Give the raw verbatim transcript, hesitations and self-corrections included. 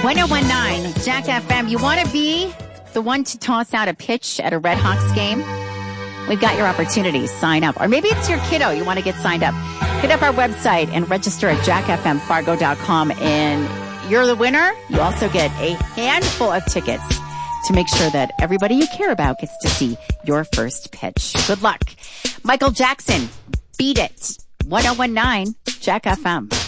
ten nineteen Jack F M. You want to be the one to toss out a pitch at a Red Hawks game? We've got your opportunity. Sign up. Or maybe it's your kiddo. You want to get signed up. Hit up our website and register at jack f m fargo dot com. And you're the winner. You also get a handful of tickets to make sure that everybody you care about gets to see your first pitch. Good luck. Michael Jackson, Beat It. ten nineteen Jack F M.